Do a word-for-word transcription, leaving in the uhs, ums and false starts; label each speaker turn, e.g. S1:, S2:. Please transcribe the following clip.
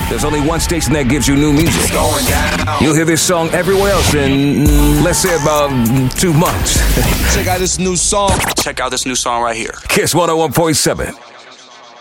S1: There's only one station that gives you new music. Going down. You'll hear this song everywhere else in, mm, let's say, about mm, two months.
S2: Check out this new song.
S3: Check out this new song right here.
S1: Kiss one oh one point seven.